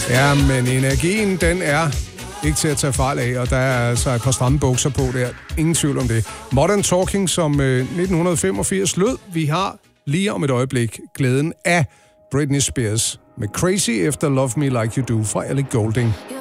Ja, men energien, den er ikke til at tage fejl af, og der er altså et par stramme bukser på der. Ingen tvivl om det. Modern Talking, som 1985 lød. Vi har lige om et øjeblik glæden af Britney Spears med Crazy efter Love Me Like You Do fra Ellie Goulding.